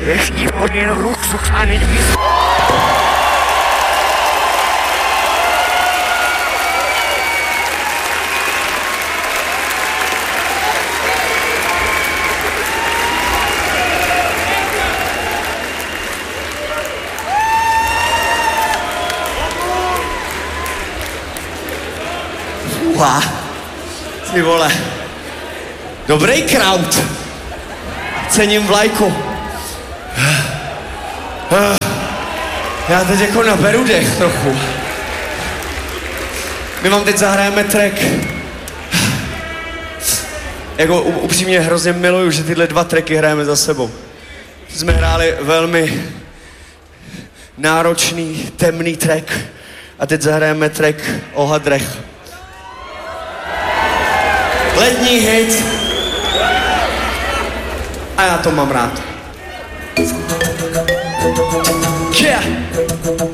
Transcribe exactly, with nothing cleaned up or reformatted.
Dnešní hodin luxus a není. Uha, ty vole, dobrý crowd, cením vlajku. Já teď jako naberu dech trochu. My vám teď zahrajeme track. Jako upřímně hrozně miluju, že tyhle dva tracky hrajeme za sebou. Jsme hráli velmi náročný, temný track a teď zahrajeme track o hadrech. Letní hit. A já to mám rád. Yeah.